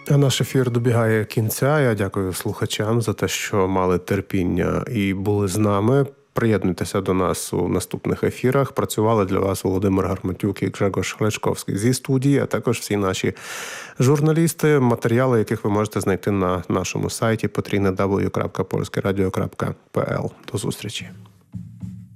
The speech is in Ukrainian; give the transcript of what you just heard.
А наш ефір добігає кінця. Я дякую слухачам за те, що мали терпіння і були з нами. Приєднуйтеся до нас у наступних ефірах. Працювали для вас Володимир Гарматюк і Гжегош Хлечковський зі студії, а також всі наші журналісти, матеріали, яких ви можете знайти на нашому сайті www.polskieradio.pl. До зустрічі.